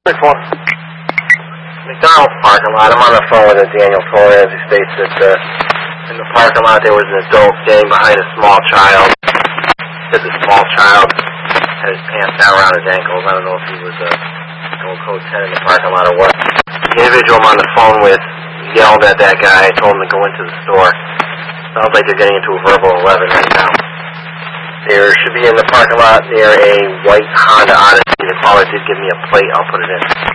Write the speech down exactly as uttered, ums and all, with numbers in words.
McDonald's parking lot. I'm on the phone with Daniel Torres. He states that uh, in the parking lot there was an adult standing behind a small child. He said the small child had his pants down around his ankles. I don't know if he was a Gold Coast ten in the parking lot or what. The individual I'm on the phone with yelled at that guy, told him to go into the store. Sounds like they're getting into a verbal eleven right now. There should be in the parking lot near a white Honda Odyssey. The caller did give me a plate. I'll put it in.